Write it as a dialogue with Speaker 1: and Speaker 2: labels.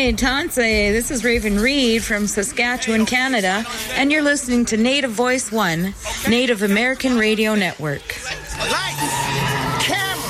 Speaker 1: right, Tanse. This is Raven Reed from Saskatchewan, Canada, and you're listening to Native Voice One, Native American Radio Network.
Speaker 2: Lights, camera.